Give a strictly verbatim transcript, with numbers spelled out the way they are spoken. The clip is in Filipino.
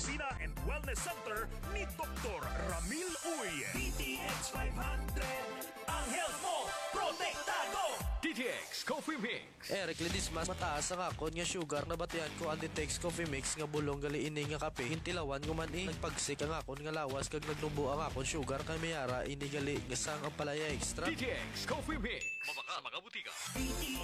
Opisina and Wellness Center ni Doktor Ramil Uy. D T X five hundred, ang health mo, protektado! D T X Coffee Mix. Eric Ledis mas mataas ang akon nga sugar na batian ko Anti-Tex Coffee Mix nga bulong gali ini nga kape. Hintilawan ko man eh. Nagpagsik ang akon nga lawas kag nagnumbo ang akon sugar kay mayara ini gali nga sang ang palaya extra. D T X Coffee Mix. Mabaka mga butika. D T